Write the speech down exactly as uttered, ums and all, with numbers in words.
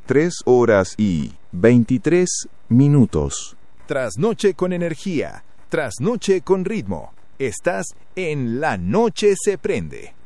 tres horas y veintitrés minutos. Trasnoche con energía, trasnoche con ritmo. Estás en La Noche se prende.